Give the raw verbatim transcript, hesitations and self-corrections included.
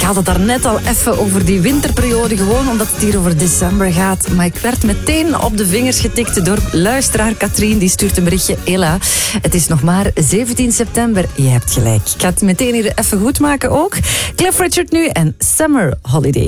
had het daar net al even over die winterperiode, gewoon omdat het hier over december gaat. Maar ik werd meteen op de vingers getikt door luisteraar Katrien. Die stuurt een berichtje. Ella, het is nog maar zeventien september. Je hebt gelijk. Ik ga het meteen hier even goed maken ook. Cliff Richard nu en Summer Holiday.